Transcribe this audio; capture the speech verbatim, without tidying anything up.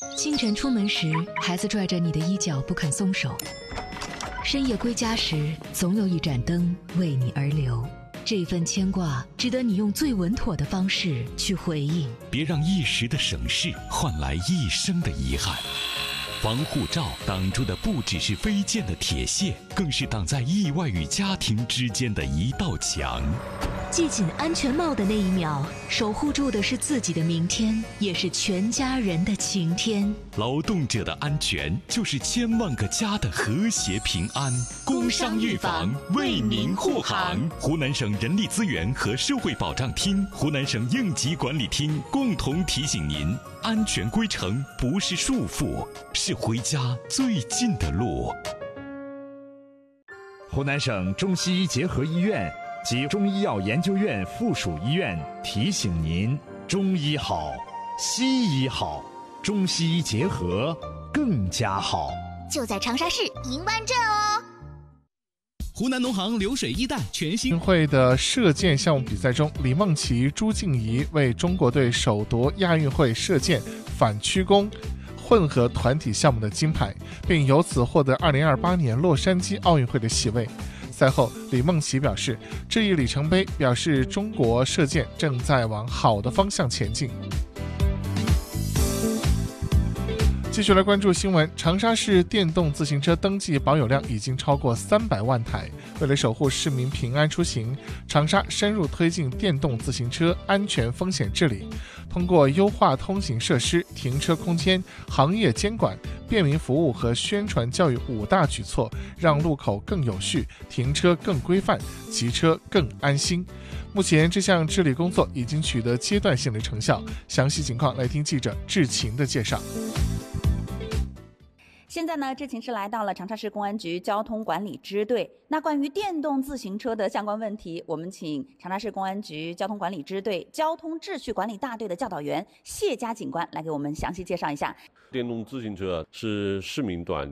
清晨出门时，孩子拽着你的衣角不肯松手；深夜归家时，总有一盏灯为你而留。这份牵挂，值得你用最稳妥的方式去回应。 别让一时的省事换来一生的遗憾。防护罩挡住的不只是飞溅的铁屑，更是挡在意外与家庭之间的一道墙。 系紧安全帽的那一秒，守护住的是自己的明天，也是全家人的晴天。 劳动者的安全，就是千万个家的和谐平安。工伤预防，为民护航。湖南省人力资源和社会保障厅、湖南省应急管理厅共同提醒您：安全归程不是束缚，是回家最近的路。 湖南省中西医结合医院及中医药研究院附属医院提醒您：中医好，西医好，中西医结合更加好。 就在长沙市银湾镇哦。 湖南农行流水一带全新会的射箭项目比赛中，李梦琪、朱静怡为中国队首夺亚运会射箭反曲弓混合团体项目的金牌，并由此获得二零二八年洛杉矶奥运会的席位。赛后，李梦琪表示，这一里程碑表示中国射箭正在往好的方向前进。继续来关注新闻，长沙市电动自行车登记保有量已经超过三百万台。为了守护市民平安出行，长沙深入推进电动自行车安全风险治理，通过优化通行设施、停车空间、行业监管、便民服务和宣传教育五大举措，让路口更有序，停车更规范，骑车更安心。目前这项治理工作已经取得阶段性的成效，详细情况来听记者志勤的介绍。 现在呢，志勤是来到了长沙市公安局交通管理支队。那关于电动自行车的相关问题，我们请长沙市公安局交通管理支队交通秩序管理大队的教导员谢佳警官来给我们详细介绍一下。 电动自行车是市民端